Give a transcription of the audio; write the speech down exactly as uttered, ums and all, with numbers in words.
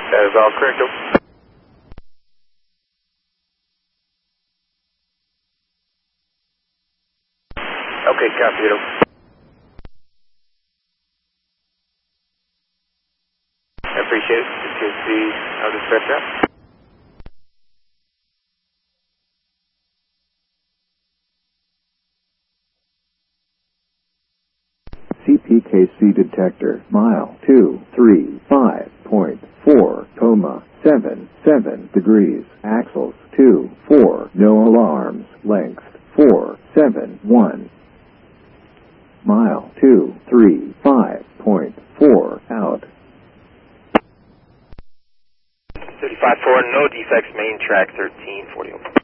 That is all correct. Okay, copy it. I appreciate it. This is the I'll dispatch out. C P K C detector, mile two three five point four, coma seven seven degrees, axles two four, no alarms, length four seven one. Mile two three five point four out. thirty-five four, no defects, main track thirteen forty.